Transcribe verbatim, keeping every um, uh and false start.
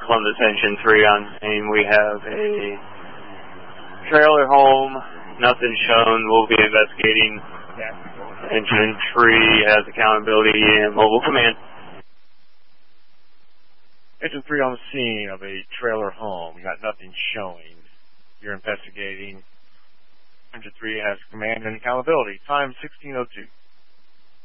Columbus Engine three on scene. We have a trailer home, nothing shown. We'll be investigating. Engine three has accountability and mobile command. Engine three on the scene of a trailer home. We got nothing showing. You're investigating. Engine three has command and accountability. Time sixteen oh two.